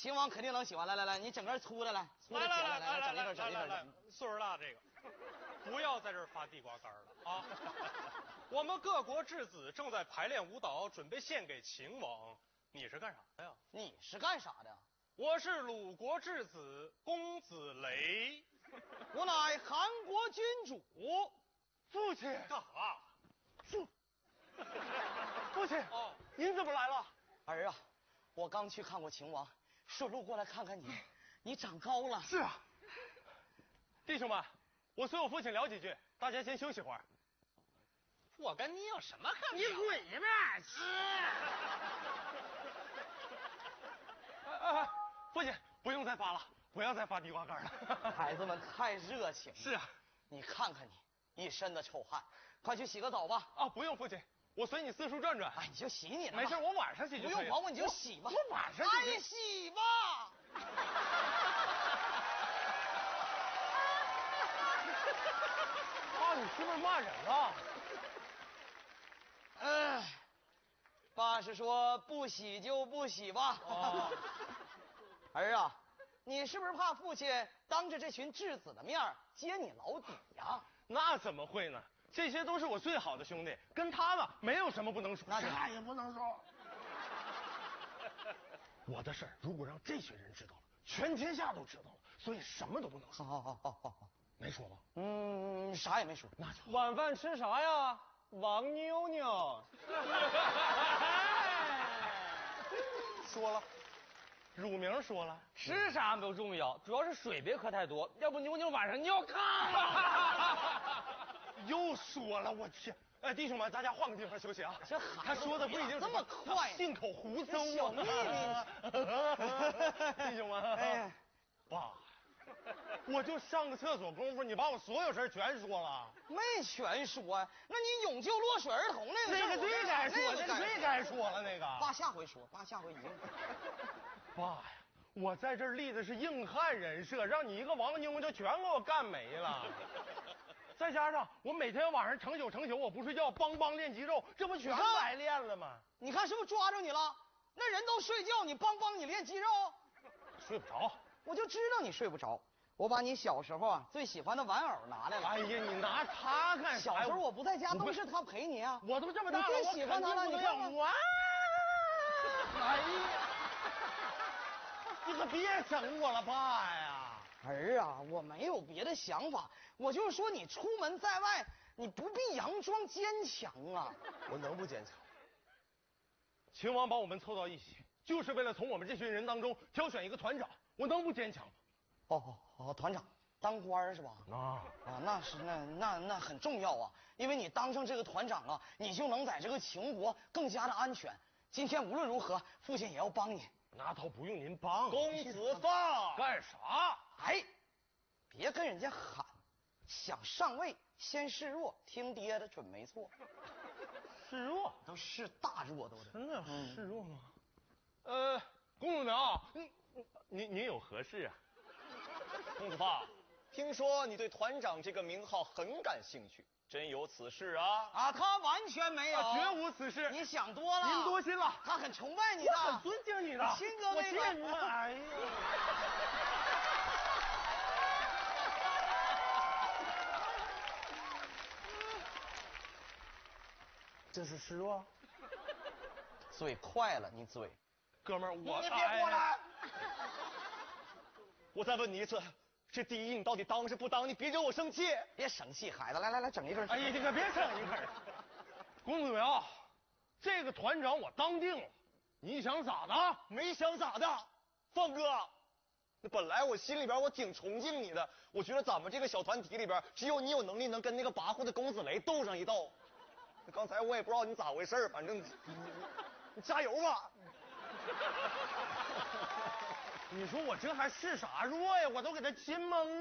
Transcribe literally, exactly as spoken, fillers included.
秦王肯定能喜欢。来来来，你整根粗的来，粗的来来来来来，整一来根，整一根。 来，岁数大这个，不要在这儿发地瓜干了啊！我们各国质子正在排练舞蹈，准备献给秦王。你是干啥的呀？ 你是干啥的？ 我是鲁国质子公子雷， 我乃韩国君主。 父亲干啥？ 父父亲哦， 您怎么来了？ 儿啊，我刚去看过秦王，顺路过来看看你，你长高了。 是啊，弟兄们，我随我父亲聊几句，大家先休息会儿。 我跟你有什么可你滚吧！ 哎哎，父亲不用再发了，不要再发地瓜干了。 孩子们太热情了。 是啊， 你看看你，一身的臭汗，快去洗个澡吧。 啊，不用，父亲，我随你四处转转。 哎，你就洗你的吧。 没事，我晚上洗就可以了。 不用管我，你就洗吧。 我晚上哎，洗吧。 爸，你是不是骂人了？ 哎，爸是说不洗就不洗吧。 哦， 儿啊，你是不是怕父亲当着这群质子的面揭你老底呀？ 那怎么会呢？这些都是我最好的兄弟，跟他们没有什么不能说，啥也不能说。我的事儿如果让这群人知道了，全天下都知道了，所以什么都不能说。 好好好好好， 没说吧？ 嗯，啥也没说。 那就晚饭吃啥呀？王妞妞。 说了，乳名说了， 吃啥不重要，主要是水别喝太多，要不妞妞晚上尿炕了。 又说了，我去！哎，弟兄们，大家换个地方休息啊。 这孩子他说的不一定这么快， 信口胡诌啊！ 小秘密，弟兄们， 哎， 爸，我就上个厕所功夫，你把我所有事全说了。 没全说呀。那你永救落水儿童那个事儿， 那个最该说， 那那个最该说了，那个。 爸下回说，爸下回一定。 爸呀，我在这儿立的是硬汉人设，让你一个王妞就全给我干没了。再加上我每天晚上成宿成宿我不睡觉，梆梆练肌肉，这不全白练了吗？ 你看是不是抓着你了？那人都睡觉，你梆梆你练肌肉， 睡不着。 我就知道你睡不着。我把你小时候啊最喜欢的玩偶拿来了。 哎呀，你拿它干啥？ 小时候我不在家，都是他陪你啊。 我都这么大了， 你最喜欢他了，你看看。 哇！哎呀，你可别整我了，爸呀！ 儿啊，我没有别的想法，我就是说你出门在外，你不必佯装坚强啊。 我能不坚强？秦王把我们凑到一起，就是为了从我们这群人当中挑选一个团长，我能不坚强吗？ 哦哦哦，团长当官是吧？ 啊啊，那是那那那很重要啊，因为你当上这个团长啊，你就能在这个秦国更加的安全。今天无论如何，父亲也要帮你。 那倒不用您帮， 公子放干啥？ 哎，别跟人家喊，想上位先示弱，听爹的准没错。 示弱？ 都示大弱都得。 真的示弱吗？嗯、呃，公子苗，您您您有何事啊？ 公子爸，听说你对团长这个名号很感兴趣，真有此事啊？ 啊，他完全没有， 啊、绝无此事。 你想多了， 您多心了。 他很崇拜你的， 我很尊敬你的， 亲哥妹我敬你。哎呀，这是示弱？ 嘴快了，你嘴。 哥们儿，我你别过来！我再问你一次，这第一你到底当是不当？你别惹我生气。 别生气，孩子，来来来，整一根。 哎呀，你可别整一根。公子苗，这个团长我当定了，你想咋的？ 没想咋的，放哥。那本来我心里边我挺崇敬你的，我觉得咱们这个小团体里边，只有你有能力能跟那个跋扈的公子雷斗上一斗。刚才我也不知道你咋回事，反正你你你加油吧。 你说我这还是啥弱呀？我都给他亲蒙